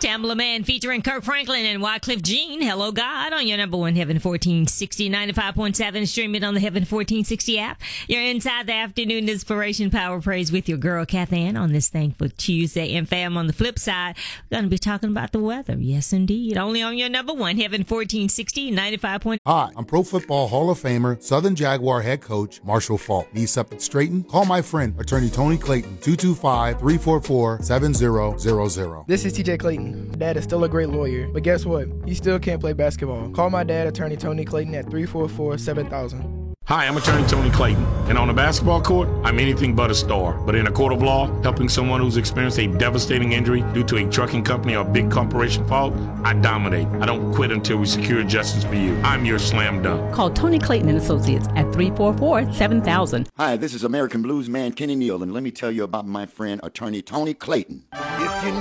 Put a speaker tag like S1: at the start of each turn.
S1: Tamla Man featuring Kirk Franklin and Wycliffe Jean. Hello, God, on your number one Heaven 1460, 95.7. Stream it on the Heaven 1460 app. You're inside the afternoon inspiration power praise with your girl, Kath Ann, on this Thankful Tuesday. And fam, on the flip side, we're going to be talking about the weather. Yes, indeed. Only on your number one Heaven 1460, 95.
S2: Hi, I'm Pro Football Hall of Famer, Southern Jaguar head coach, Marshall Falk. Need something straightened? Call my friend, attorney Tony Clayton, 225-344-7000.
S3: This is TJ Clayton. Dad is still a great lawyer, but guess what? He still can't play basketball. Call my dad, attorney Tony Clayton, at 344-7000.
S4: Hi, I'm attorney Tony Clayton, and on the basketball court, I'm anything but a star. But in a court of law, helping someone who's experienced a devastating injury due to a trucking company or big corporation fault, I dominate. I don't quit until we secure justice for you. I'm your slam dunk.
S5: Call Tony Clayton and Associates at 344-7000.
S6: Hi, this is American blues man Kenny Neal, and let me tell you about my friend, attorney Tony Clayton. If you